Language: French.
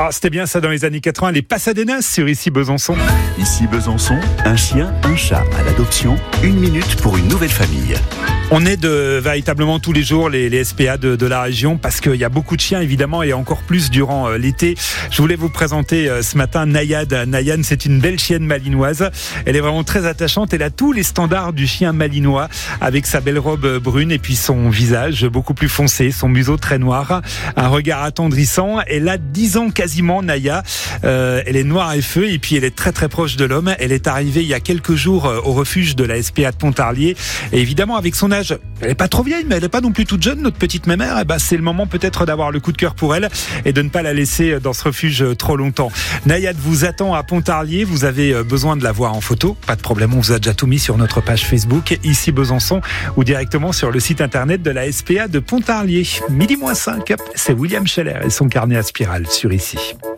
Ah, c'était bien ça dans les années 80, les Pasadenas sur Ici Besançon. Ici Besançon, un chien, un chat à l'adoption, 1 minute pour une nouvelle famille. On aide véritablement tous les jours les SPA de la région parce qu'il y a beaucoup de chiens évidemment et encore plus durant l'été. Je voulais vous présenter ce matin Nayad. Nayad, c'est une belle chienne malinoise. Elle est vraiment très attachante. Elle a tous les standards du chien malinois avec sa belle robe brune et puis son visage beaucoup plus foncé, son museau très noir, un regard attendrissant. Elle a 10 ans quasiment, Naya. Elle est noire et feu et puis elle est très très proche de l'homme. Elle est arrivée il y a quelques jours au refuge de la SPA de Pontarlier et évidemment avec son âge, elle n'est pas trop vieille mais elle n'est pas non plus toute jeune, notre petite mémère. C'est le moment peut-être d'avoir le coup de cœur pour elle et de ne pas la laisser dans ce refuge trop longtemps. Nayad vous attend à Pontarlier, vous avez besoin de la voir en photo, pas de problème, on vous a déjà tout mis sur notre page Facebook Ici Besançon ou directement sur le site internet de la SPA de Pontarlier. 12:05, c'est William Scheller et son carnet à spirale sur Ici.